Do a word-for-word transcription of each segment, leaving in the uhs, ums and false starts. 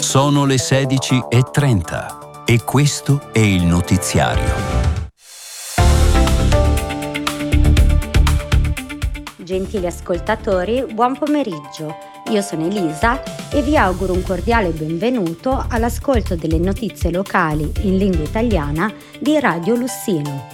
Sono le sedici e trenta e questo è il notiziario. Gentili ascoltatori, buon pomeriggio. Io sono Elisa e vi auguro un cordiale benvenuto all'ascolto delle notizie locali in lingua italiana di Radio Lussino.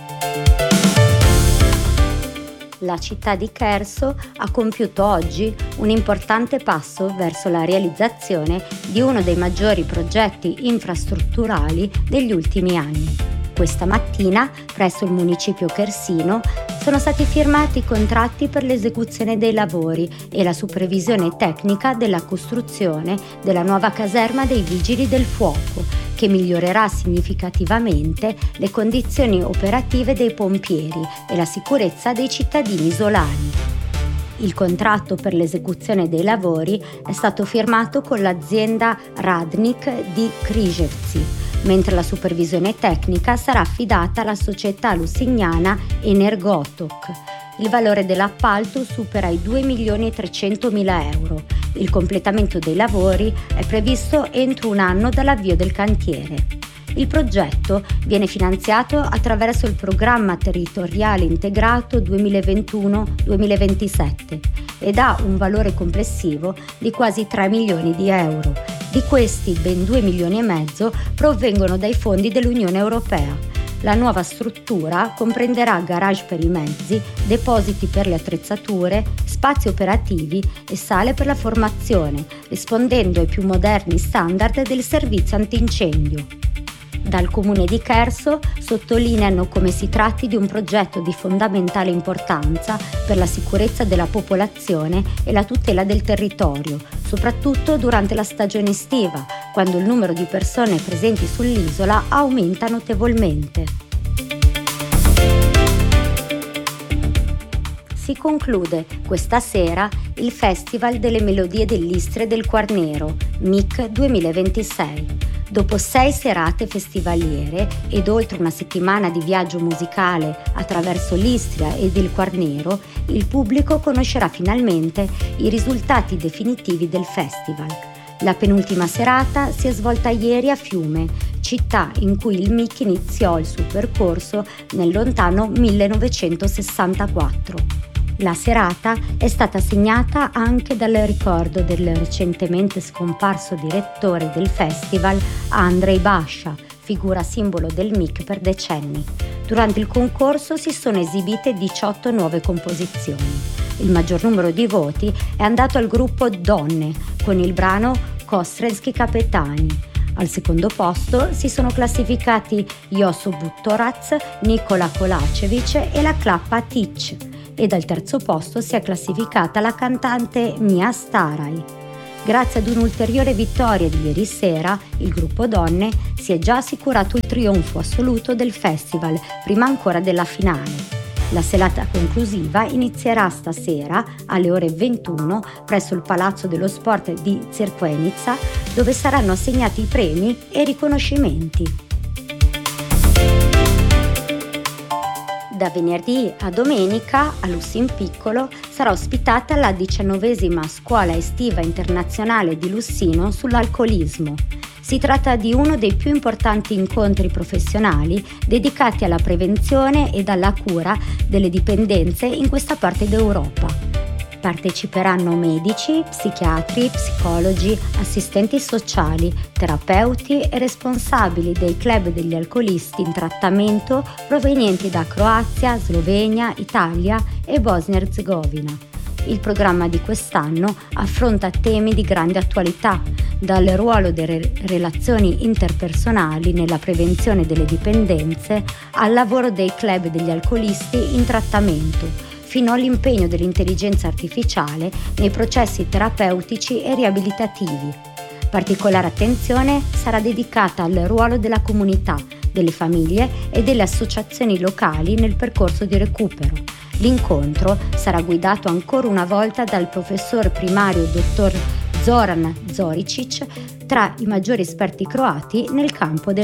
La città di Cherso ha compiuto oggi un importante passo verso la realizzazione di uno dei maggiori progetti infrastrutturali degli ultimi anni. Questa mattina, presso il municipio chersino, sono stati firmati i contratti per l'esecuzione dei lavori e la supervisione tecnica della costruzione della nuova caserma dei Vigili del Fuoco, che migliorerà significativamente le condizioni operative dei pompieri e la sicurezza dei cittadini isolani. Il contratto per l'esecuzione dei lavori è stato firmato con l'azienda Radnik di Križevci, mentre la supervisione tecnica sarà affidata alla società lusignana Energotok. Il valore dell'appalto supera i due milioni e trecentomila euro. Il completamento dei lavori è previsto entro un anno dall'avvio del cantiere. Il progetto viene finanziato attraverso il Programma Territoriale Integrato duemilaventuno duemilaventisette ed ha un valore complessivo di quasi tre milioni di euro. Di questi ben due milioni e mezzo provengono dai fondi dell'Unione Europea. La nuova struttura comprenderà garage per i mezzi, depositi per le attrezzature, spazi operativi e sale per la formazione, rispondendo ai più moderni standard del servizio antincendio. Dal comune di Cherso sottolineano come si tratti di un progetto di fondamentale importanza per la sicurezza della popolazione e la tutela del territorio, soprattutto durante la stagione estiva, quando il numero di persone presenti sull'isola aumenta notevolmente. Si conclude questa sera il Festival delle Melodie dell'Istria e del Quarnero, M I C duemilaventisei. Dopo sei serate festivaliere ed oltre una settimana di viaggio musicale attraverso l'Istria ed il Quarnero, il pubblico conoscerà finalmente i risultati definitivi del festival. La penultima serata si è svolta ieri a Fiume, città in cui il M I C iniziò il suo percorso nel lontano millenovecentosessantaquattro. La serata è stata segnata anche dal ricordo del recentemente scomparso direttore del festival, Andrei Basha, figura simbolo del M I C per decenni. Durante il concorso si sono esibite diciotto nuove composizioni. Il maggior numero di voti è andato al gruppo Donne, con il brano Kostrenski Kapetani. Al secondo posto si sono classificati Joso Butorac, Nikola Kolacevic e la Klappa Tic. Ed al terzo posto si è classificata la cantante Mia Starai. Grazie ad un'ulteriore vittoria di ieri sera, il gruppo Donne si è già assicurato il trionfo assoluto del festival, prima ancora della finale. La serata conclusiva inizierà stasera alle ore ventuno presso il Palazzo dello Sport di Crkvenica, dove saranno assegnati i premi e i riconoscimenti. Da venerdì a domenica a Lussin Piccolo sarà ospitata la diciannovesima Scuola Estiva Internazionale di Lussino sull'alcolismo. Si tratta di uno dei più importanti incontri professionali dedicati alla prevenzione ed alla cura delle dipendenze in questa parte d'Europa. Parteciperanno medici, psichiatri, psicologi, assistenti sociali, terapeuti e responsabili dei club degli alcolisti in trattamento provenienti da Croazia, Slovenia, Italia e Bosnia-Erzegovina. Il programma di quest'anno affronta temi di grande attualità, dal ruolo delle relazioni interpersonali nella prevenzione delle dipendenze al lavoro dei club degli alcolisti in trattamento, fino all'impegno dell'intelligenza artificiale nei processi terapeutici e riabilitativi. Particolare attenzione sarà dedicata al ruolo della comunità, delle famiglie e delle associazioni locali nel percorso di recupero. L'incontro sarà guidato ancora una volta dal professor primario dottor Zoran Zoricic, tra i maggiori esperti croati nel campo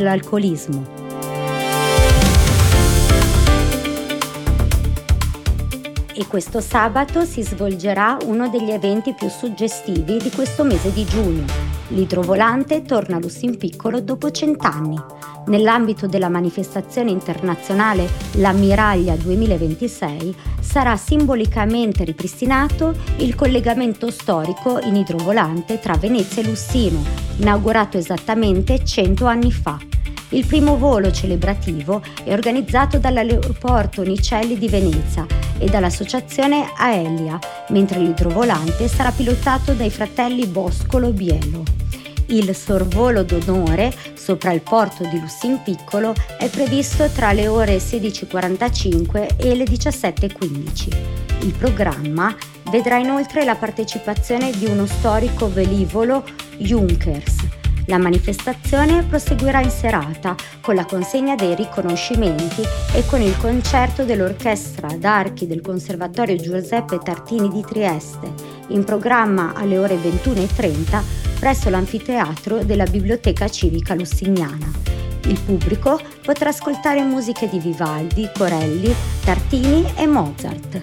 dell'alcolismo. E questo sabato si svolgerà uno degli eventi più suggestivi di questo mese di giugno. L'idrovolante torna a Lussinpiccolo dopo cent'anni. Nell'ambito della manifestazione internazionale L'Ammiraglia duemilaventisei sarà simbolicamente ripristinato il collegamento storico in idrovolante tra Venezia e Lussino, inaugurato esattamente cento anni fa. Il primo volo celebrativo è organizzato dall'aeroporto Nicelli di Venezia e dall'associazione Aelia, mentre l'idrovolante sarà pilotato dai fratelli Boscolo Bielo. Il sorvolo d'onore sopra il porto di Lussinpiccolo è previsto tra le ore sedici e quarantacinque e le diciassette e quindici. Il programma vedrà inoltre la partecipazione di uno storico velivolo Junkers. La manifestazione proseguirà in serata con la consegna dei riconoscimenti e con il concerto dell'Orchestra d'Archi del Conservatorio Giuseppe Tartini di Trieste, in programma alle ore ventuno e trenta presso l'anfiteatro della Biblioteca Civica Lussignana. Il pubblico potrà ascoltare musiche di Vivaldi, Corelli, Tartini e Mozart.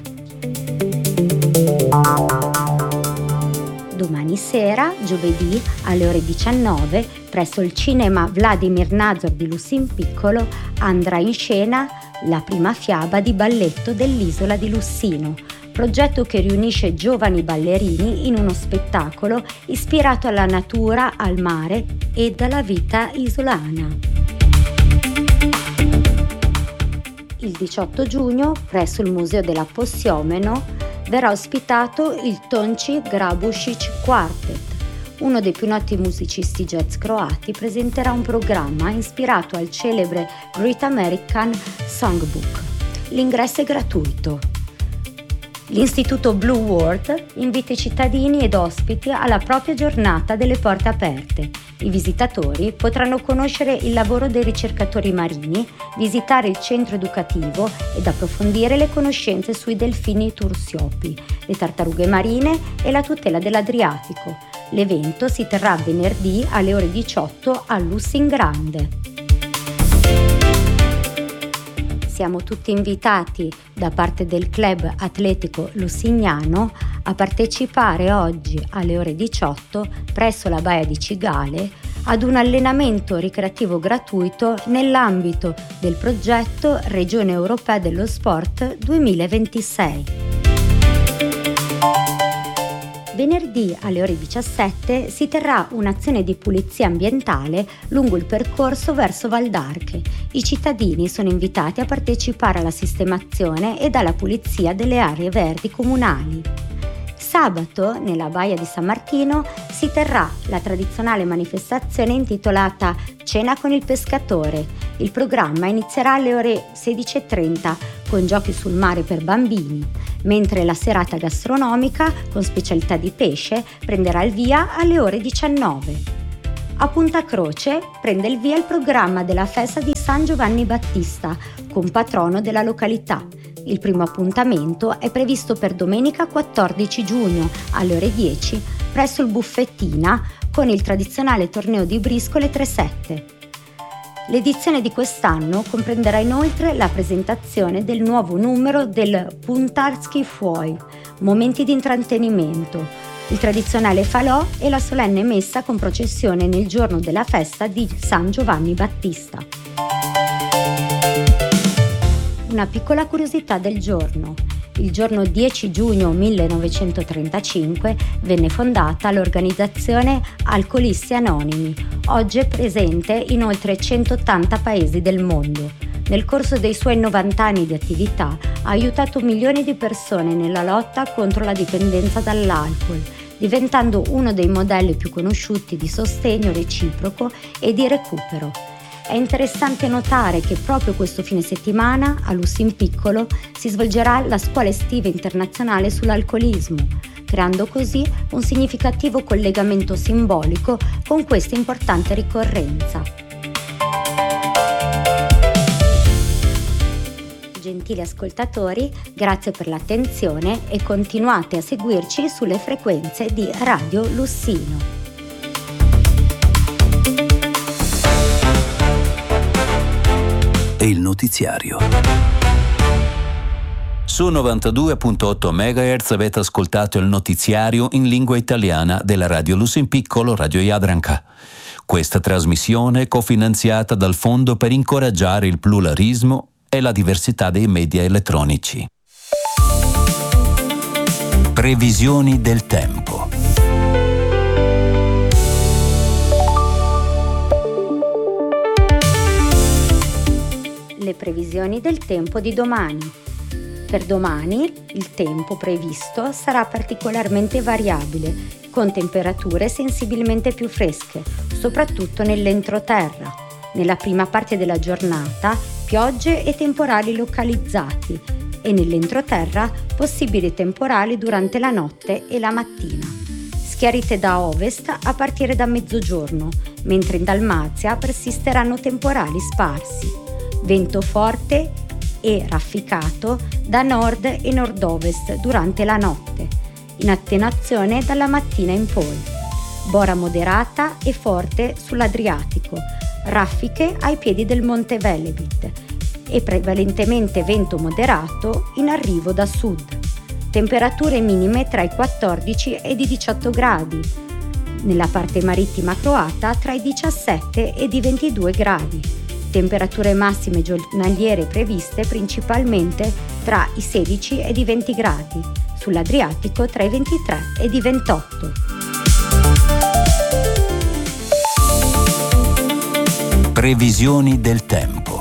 Domani sera, giovedì, alle ore diciannove, presso il cinema Vladimir Nazor di Lussinpiccolo, andrà in scena La prima fiaba di balletto dell'isola di Lussino, progetto che riunisce giovani ballerini in uno spettacolo ispirato alla natura, al mare e alla vita isolana. Il diciotto giugno, presso il Museo dell'Appossiomeno, verrà ospitato il Tonci Grabušić Quartet. Uno dei più noti musicisti jazz croati presenterà un programma ispirato al celebre Great American Songbook. L'ingresso è gratuito. L'Istituto Blue World invita i cittadini ed ospiti alla propria giornata delle porte aperte. I visitatori potranno conoscere il lavoro dei ricercatori marini, visitare il centro educativo ed approfondire le conoscenze sui delfini tursiopi, le tartarughe marine e la tutela dell'Adriatico. L'evento si terrà venerdì alle ore diciotto a Lussingrande. Siamo tutti invitati da parte del Club Atletico Lussignano a partecipare oggi alle ore diciotto presso la Baia di Cigale ad un allenamento ricreativo gratuito nell'ambito del progetto Regione Europea dello Sport duemilaventisei. Venerdì alle ore diciassette si terrà un'azione di pulizia ambientale lungo il percorso verso Valdarche. I cittadini sono invitati a partecipare alla sistemazione e alla pulizia delle aree verdi comunali. Sabato, nella Baia di San Martino, si terrà la tradizionale manifestazione intitolata Cena con il pescatore. Il programma inizierà alle ore sedici e trenta con giochi sul mare per bambini, mentre la serata gastronomica con specialità di pesce prenderà il via alle ore diciannove. A Punta Croce prende il via il programma della festa di San Giovanni Battista, con patrono della località. Il primo appuntamento è previsto per domenica quattordici giugno alle ore dieci presso il Buffettina con il tradizionale torneo di briscole tre sette. L'edizione di quest'anno comprenderà inoltre la presentazione del nuovo numero del Puntarski Fuoi, momenti di intrattenimento, il tradizionale falò e la solenne messa con processione nel giorno della festa di San Giovanni Battista. Una piccola curiosità del giorno. Il giorno dieci giugno millenovecentotrentacinque venne fondata l'organizzazione Alcolisti Anonimi, oggi è presente in oltre centottanta paesi del mondo. Nel corso dei suoi novanta anni di attività ha aiutato milioni di persone nella lotta contro la dipendenza dall'alcol, diventando uno dei modelli più conosciuti di sostegno reciproco e di recupero. È interessante notare che proprio questo fine settimana a Lussinpiccolo si svolgerà la Scuola Estiva Internazionale sull'Alcolismo, creando così un significativo collegamento simbolico con questa importante ricorrenza. Gentili ascoltatori, grazie per l'attenzione e continuate a seguirci sulle frequenze di Radio Lussino. Il notiziario Su novantadue virgola otto megahertz avete ascoltato il notiziario in lingua italiana della Radio Luce in Piccolo, Radio Jadranka. Questa trasmissione è cofinanziata dal Fondo per incoraggiare il pluralismo e la diversità dei media elettronici. Previsioni del tempo. Le previsioni del tempo di domani. Per domani il tempo previsto sarà particolarmente variabile, con temperature sensibilmente più fresche, soprattutto nell'entroterra. Nella prima parte della giornata, piogge e temporali localizzati e nell'entroterra possibili temporali durante la notte e la mattina. Schiarite da ovest a partire da mezzogiorno, mentre in Dalmazia persisteranno temporali sparsi. Vento forte e rafficato da nord e nord-ovest durante la notte, in attenuazione dalla mattina in poi. Bora moderata e forte sull'Adriatico, raffiche ai piedi del Monte Velebit e prevalentemente vento moderato in arrivo da sud. Temperature minime tra i quattordici e i diciotto gradi. Nella parte marittima croata tra i diciassette e i ventidue gradi. Temperature massime giornaliere previste principalmente tra i sedici e i venti gradi, sull'Adriatico tra i ventitré e i ventotto. Previsioni del tempo.